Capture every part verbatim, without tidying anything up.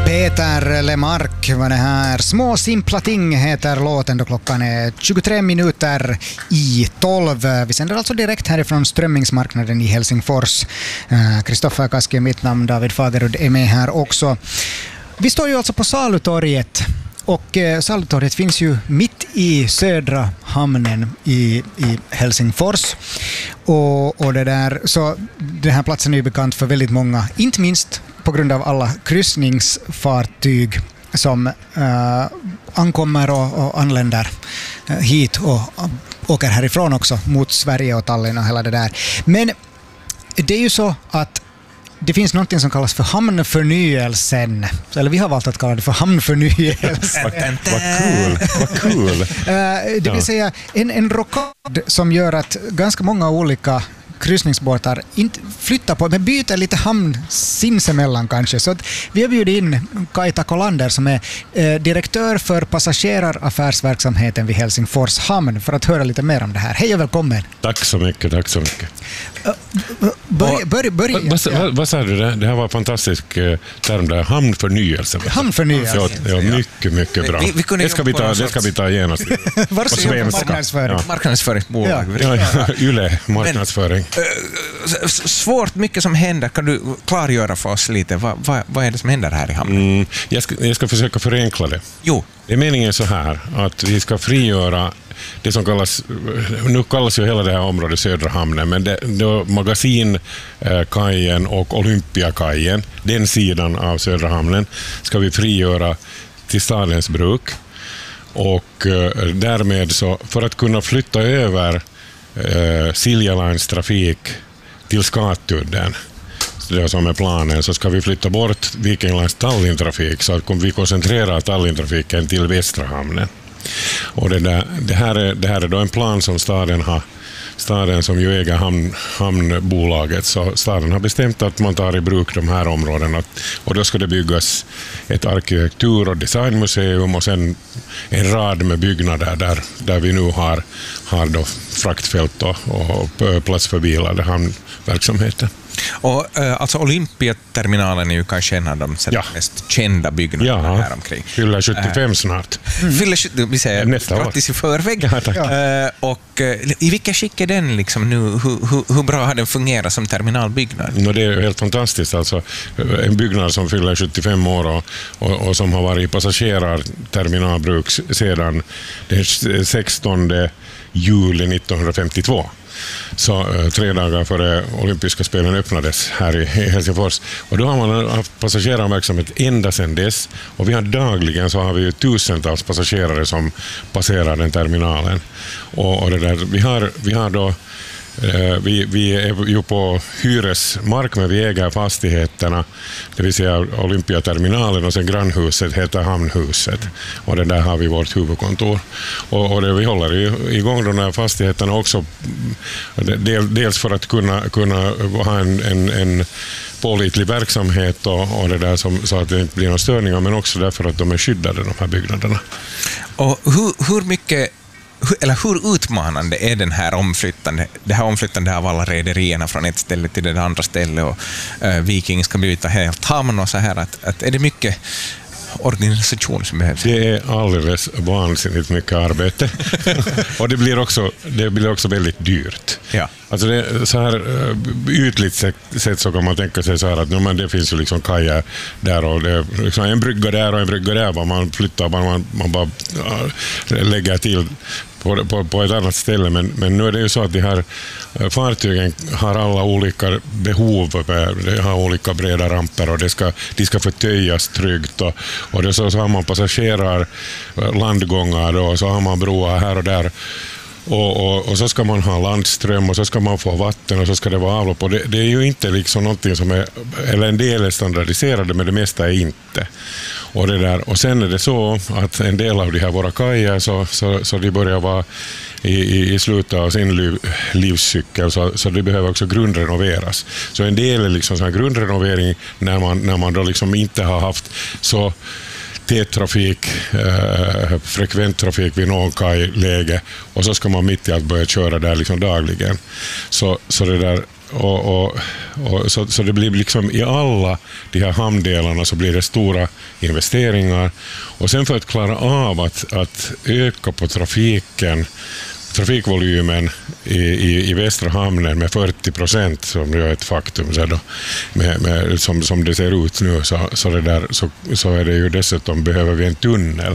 Peter Lemark var det här. Små simpla ting heter låten då klockan är tjugotre minuter i tolv. Vi sänder alltså direkt härifrån strömmingsmarknaden i Helsingfors. Kristoffer Kaski är mitt namn, David Fagerud är med här också. Vi står ju alltså på Salutorget. Och eh, Salutorget finns ju mitt i södra hamnen i, i Helsingfors. Och, och det där, så den här platsen är ju bekant för väldigt många, inte minst på grund av alla kryssningsfartyg som eh, ankommer och, och anländer eh, hit och, och åker härifrån också mot Sverige och Tallinn och hela det där. Men det är ju så att det finns något som kallas för hamnförnyelsen. Eller vi har valt att kalla det för hamnförnyelsen. Vad cool. Vad cool. Det vill säga en, en rockad som gör att ganska många olika kryssningsbåtar inte flyttar på, men byter lite hamn sinsemellan kanske. Så att vi har bjudit in Kaita Kolander som är eh, direktör för passageraraffärsverksamheten vid Helsingfors hamn för att höra lite mer om det här. Hej och välkommen. Tack så mycket, tack så mycket. Börja, börja, börja. Vad, vad, vad, vad sa du det? Det här var en fantastisk eh, term där, hamnförnyelse. Hamnförnyelse. Ja, ja, mycket, mycket bra. Vi, vi det, ska vi ta, det ska vi ta genast. Varsågod, marknadsföring. Ja. Marknadsföringsbolag. Ja, ja, Yle, marknadsföring. Men, äh, svårt, mycket som händer. Kan du klargöra för oss lite? Va, va, vad är det som händer här i hamnen? Mm, jag, ska, jag ska försöka förenkla det. Jo. Det är meningen så här att vi ska frigöra det som kallas, nu kallas ju hela det här området södra hamnen, men det, det Magasinkajen och Olympiakajen, den sidan av södra hamnen, ska vi frigöra till stadens bruk. Och eh, därmed så, för att kunna flytta över eh, Silja Lines trafik till Skatudden, det som är planen, så ska vi flytta bort Viking Lines Tallinn-trafik så att vi koncentrerar Tallinn-trafiken till västra hamnen. Och det, där, det, här är, det här är då en plan som staden har, staden som ju äger hamn, hamnbolaget, så staden har bestämt att man tar i bruk de här områdena, och då ska det byggas ett arkitektur- och designmuseum och sen en rad med byggnader där, där vi nu har, har då fraktfält och, och plats för bilar, det hamnverksamheten. Och äh, alltså Olympiaterminalen är ju kanske en av de ja. mest kända byggnaderna ja, här omkring. Fyller sjuttiofem äh, snart. Mm. Fyller sjuttiofem, vi säger nästa grattis år. I förväg. Ja, tack. Äh, och äh, i vilka skick är den liksom nu? Hur, hur, hur bra har den fungerat som terminalbyggnad? No, det är helt fantastiskt. Alltså, en byggnad som fyller sjuttiofem år och, och, och som har varit i passagerarterminalbruk sedan den sextonde juli nittonhundrafemtiotvå. Så tre dagar före olympiska spelen öppnades här i Helsingfors. Och då har man haft passagerarverksamhet ända sedan dess. Och vi har dagligen så har vi ju tusentals passagerare som passerar den terminalen. Och, och det där, vi har, vi har då Vi, vi är ju på hyresmark, men vi äger fastigheterna, det vill säga Olympiaterminalen, och sen grannhuset heter Hamnhuset, och det där har vi vårt huvudkontor. Och, och det, vi håller igång de här fastigheterna också, dels för att kunna, kunna ha en, en, en pålitlig verksamhet och, och det där som, så att det inte blir några störningar, men också därför att de är skyddade, de här byggnaderna. Och hur, hur mycket eller hur utmanande är den här omflyttande, det här omflyttande av alla rederierna från ett ställe till det andra stället, och uh, Viking ska byta helt hamn och så här, att, att är det mycket organisation som behövs? Det är alldeles vansinnigt mycket arbete. Och det blir också, det blir också väldigt dyrt. Ja. Alltså det, så här ytligt sett så kan man tänka sig så här att no, det finns ju liksom kajer där och det, liksom en brygga där och en brygga där, bara man flyttar, bara man, man bara äh, lägger till på, på, på ett annat ställe, men, men nu är det ju så att de här fartygen har alla olika behov, de har olika breda ramper och det ska, de ska förtöjas tryggt, och, och det så, så har man passagerar landgångar och så har man broar här och där. Och, och, och så ska man ha landström och så ska man få vatten och så ska det vara avlopp. Och det, det är ju inte liksom någonting som är, eller en del är standardiserade, men det mesta är inte. Och, det där, och sen är det så att en del av de här våra kajer så, så, så de börjar vara i, i, i slutet av sin liv, livscykel, så, så det behöver också grundrenoveras. Så en del är liksom sån här grundrenovering när man, när man då liksom inte har haft så T-trafik, eh, frekvent trafik vid någon kajläge, och så ska man mitt i att börja köra där liksom dagligen. Så, så det där, och, och, och, så, så det blir liksom i alla de här hamndelarna så blir det stora investeringar. Och sen för att klara av att, att öka på trafiken, trafikvolymen i, i, i Västra hamnen med fyrtio procent, som är ett faktum så då, med, med, som, som det ser ut nu, så, så, det där, så, så är det ju dessutom behöver vi en tunnel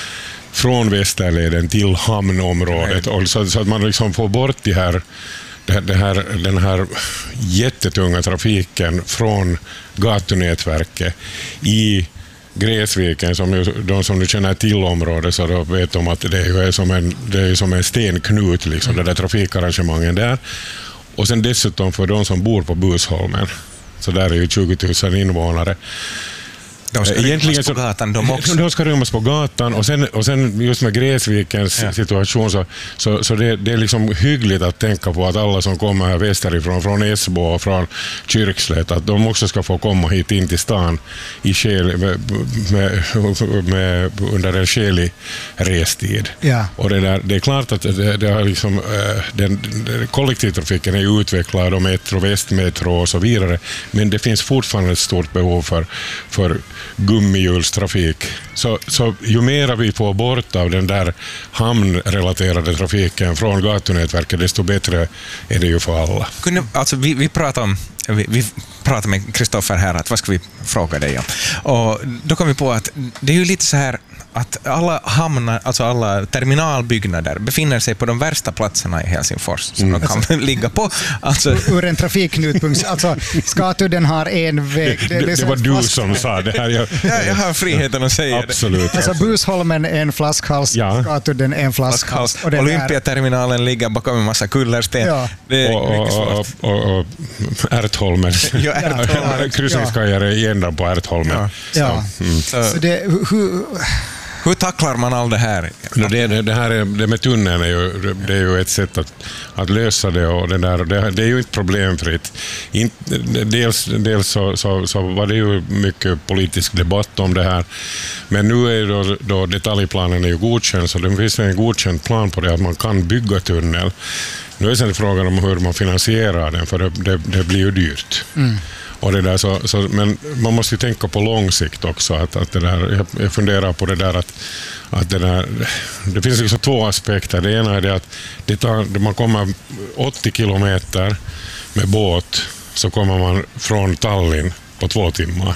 från Västerleden till hamnområdet, och så, så att man liksom får bort det här, det, det här, den här jättetunga trafiken från gatunätverket i Gräsviken, som ju, de som nu känner till området så då vet de att det är som en, det är som en stenknut liksom, mm. det där trafikarrangemangen där. Och sen dessutom för de som bor på Busholmen, så där är ju tjugo tusen invånare. De ska rymmas på gatan de också. De ska rymmas på gatan, och sen, och sen just med Gräsvikens ja. situation så, så, så det, det är liksom hyggligt att tänka på att alla som kommer här västerifrån, från Esbo och från Kyrkslätt, att de också ska få komma hit in till stan i skäl, med, med, med, under en skälig restid. Ja. Och det, där, det är klart att det, det har liksom, den, kollektivtrafiken är utvecklad och metro, västmetro och så vidare, men det finns fortfarande ett stort behov för, för gummihjulstrafik. Så, så ju mer vi får bort av den där hamnrelaterade trafiken från gatunätverket, desto bättre är det ju för alla. Kunde, alltså, vi, vi pratar om Vi, vi pratade med Kristoffer här att vad ska vi fråga dig om? Och då kom vi på att det är ju lite så här att alla hamnar, alltså alla terminalbyggnader befinner sig på de värsta platserna i Helsingfors som mm. de kan alltså, ligga på. Alltså, ur en trafikknutpunkt, alltså Skatudden har en väg. Det, det, det, det var du fast. som sa det här. Jag, ja, jag har friheten att säga absolut, det. Alltså Busholmen är en flaskhals, ja. Skatudden är en flaskhals. Och Olympiaterminalen ligger bakom en massa kullersten. Ja. Det är och, mycket och, och, och, och Ärtholmen. Ja, Ärtholmen. Kryssningskajar är i ändan på Ärtholmen. Ja. Ja. Så, mm. så, så det, hur, hur tacklar man all det här? Det, det, det här är, det med tunneln är ju, det är ju ett sätt att, att lösa det, och det, där, det, det är ju inte problemfritt. In, dels dels så, så, så var det ju mycket politisk debatt om det här, men nu är då, då detaljplanen är ju godkänd, så det finns en godkänd plan på det att man kan bygga tunnel. Nu är sen frågan om hur man finansierar den, för det, det, det blir ju dyrt. Mm. Och det där så, så, men man måste ju tänka på lång sikt också. Att, att det där, jag, jag funderar på det där att, att det, där, det finns liksom två aspekter. Det ena är det att det tar, man kommer åttio kilometer med båt, så kommer man från Tallinn på två timmar.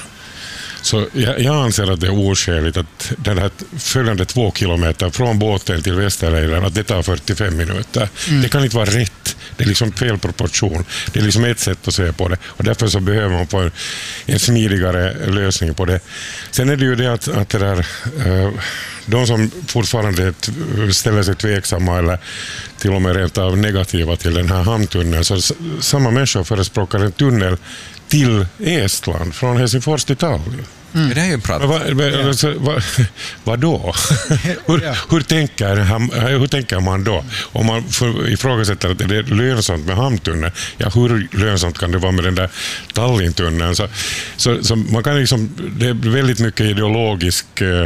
Så jag, jag anser att det är oskäligt att den här följande två kilometer från båten till Västerleden, att det tar fyrtiofem minuter. Mm. Det kan inte vara rätt. Det är liksom fel proportion. Det är liksom ett sätt att se på det. Och därför så behöver man få en, en smidigare lösning på det. Sen är det ju det att, att det där, eh, de som fortfarande ställer sig tveksamma eller till och med rent av negativa till den här hamntunneln, så samma människor förespråkar en tunnel till Estland, från Helsingfors till Tallinn. Mm. Det är ju prat. Vad va, alltså, va, va då? hur, ja. hur, tänker, hur tänker man då? Om man ifrågasätter att det är lönsamt med hamntunneln, ja, hur lönsamt kan det vara med den där Tallintunneln? Så, så, så man kan liksom, det är väldigt mycket ideologisk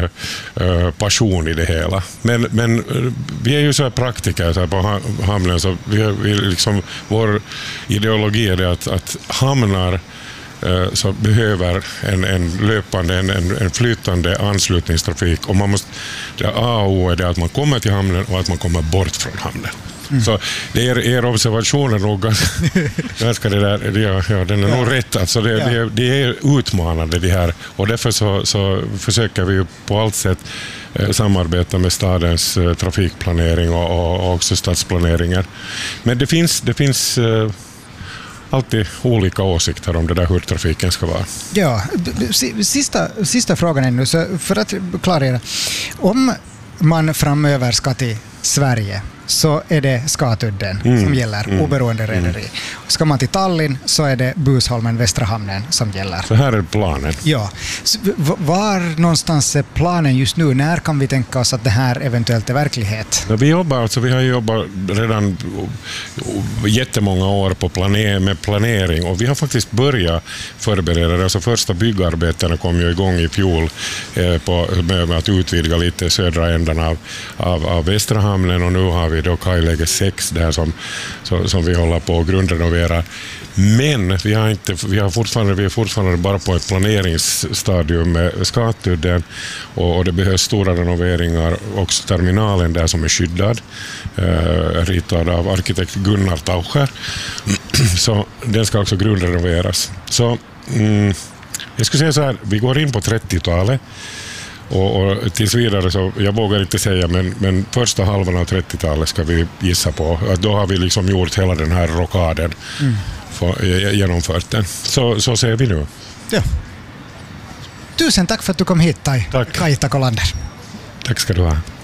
uh, passion i det hela. Men, men vi är ju så här praktiker så här på hamnen, så vi, vi liksom, vår ideologi är det att, att hamnar så behöver en, en löpande, en, en flytande anslutningstrafik, och man måste, det A och O är det att man kommer till hamnen och att man kommer bort från hamnen. Mm. Så det är er observationer nog ganska det där, ja, ja, den är ja. nog rätt. Alltså det, ja. det, det är utmanande det här, och därför så, så försöker vi ju på allt sätt eh, samarbeta med stadens eh, trafikplanering och, och, och också stadsplaneringar. Men det finns, det finns eh, alltid olika åsikter om det där hur trafiken ska vara. Ja, sista, sista frågan ännu, så för att klargöra. Om man framöver ska till Sverige, så är det Skatudden mm. som gäller, mm. oberoende rederi. Mm. Ska man till Tallinn, så är det Busholmen, Västra hamnen som gäller. Så här är planen. Ja. Var någonstans är planen just nu? När kan vi tänka oss att det här eventuellt är verklighet? Ja, vi jobbar, alltså, vi har jobbat redan jättemånga år på planer, med planering, och vi har faktiskt börjat förbereda det. Alltså, första byggarbetena kom ju igång i fjol eh, på, med att utvidga lite södra ändan av, av, av Västra hamnen, och nu har vi vi då kajläge sex där som, som, som vi håller på att grundrenovera. Men vi, har inte, vi, har fortfarande, vi är fortfarande bara på ett planeringsstadium med Skatudden och, och det behövs stora renoveringar. Också terminalen där som är skyddad, eh, ritad av arkitekt Gunnar Taucher. Så den ska också grundrenoveras. Så mm, jag skulle säga så här, vi går in på trettiotalet. Och, och tills vidare så, jag vågar inte säga, men, men första halvan av trettiotalet ska vi gissa på. Att då har vi liksom gjort hela den här rockaden, mm. för, genomfört den. Så, så ser vi nu. Ja. Tusen tack för att du kom hit, Tai. Tack. Kai Takolander. Tack ska du ha.